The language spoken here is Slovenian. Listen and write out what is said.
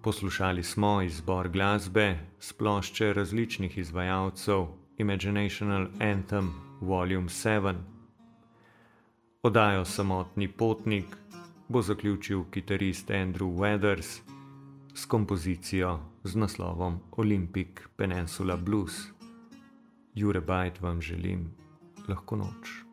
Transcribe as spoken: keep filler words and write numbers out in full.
Poslušali smo izbor glasbe s plošče različnih izvajalcev Imaginational Anthem Volume sedem. Oddajo Samotni potnik bo zaključil kitarist Andrew Weathers s kompozicijo z naslovom Olympic Peninsula Blues. Jure Bajt vam želim lahko noč.